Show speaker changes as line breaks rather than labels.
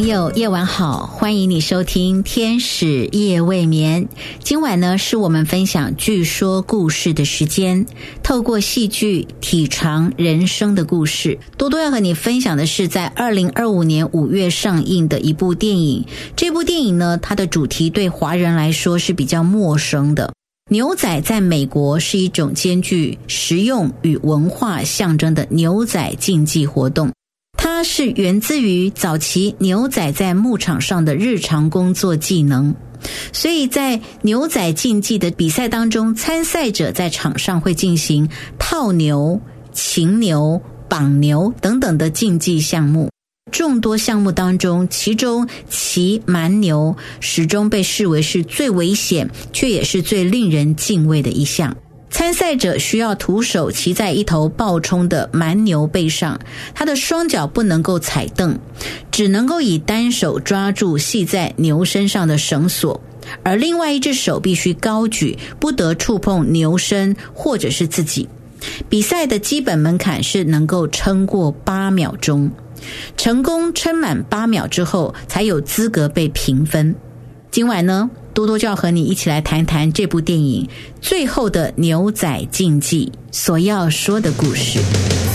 友夜晚好，欢迎你收听天使夜未眠。今晚呢是我们分享剧说故事的时间，透过戏剧体尝人生的故事。多多要和你分享的是在2025年5月上映的一部电影。这部电影呢，它的主题对华人来说是比较陌生的。牛仔在美国是一种兼具实用与文化象征的牛仔竞技活动，它是源自于早期牛仔在牧场上的日常工作技能。所以在牛仔竞技的比赛当中，参赛者在场上会进行套牛、擒牛、绑牛等等的竞技项目。众多项目当中，其中骑蛮牛始终被视为是最危险却也是最令人敬畏的一项。参赛者需要徒手骑在一头暴冲的蛮牛背上，他的双脚不能够踩蹬，只能够以单手抓住系在牛身上的绳索，而另外一只手必须高举，不得触碰牛身或者是自己。比赛的基本门槛是能够撑过8秒钟，成功撑满8秒之后才有资格被评分。今晚呢，多多就要和你一起来谈谈这部电影《最后的牛仔竞技》所要说的故事。